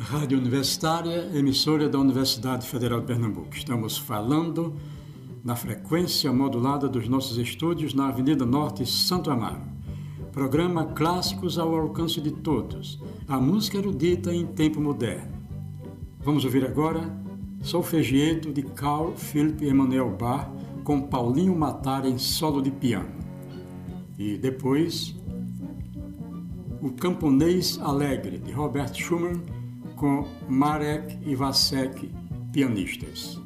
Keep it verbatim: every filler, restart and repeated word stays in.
Rádio Universitária, emissora da Universidade Federal de Pernambuco. Estamos falando na frequência modulada dos nossos estúdios na Avenida Norte, Santo Amaro. Programa Clássicos ao alcance de todos. A música erudita em tempo moderno. Vamos ouvir agora Solfeggieto de Carl Philipp Emanuel Bach com Paulinho Matar em solo de piano. E depois O Camponês Alegre de Robert Schumann com Marek Iwasek, pianistas.